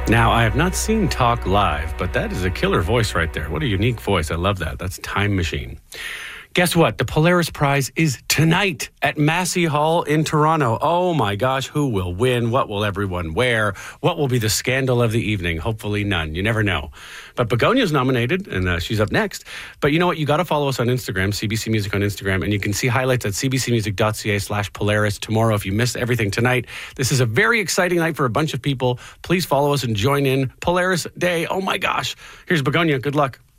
Now, I have not seen Talk live, but that is a killer voice right there. What a unique voice. I love that. That's Time Machine. Guess what? The Polaris Prize is tonight at Massey Hall in Toronto. Oh my gosh, who will win? What will everyone wear? What will be the scandal of the evening? Hopefully none. You never know. But Begonia's nominated, and she's up next. But you know what? You got to follow us on Instagram, CBC Music on Instagram, and you can see highlights at cbcmusic.ca/Polaris tomorrow if you missed everything tonight. This is a very exciting night for a bunch of people. Please follow us and join in. Polaris Day. Oh my gosh. Here's Begonia. Good luck.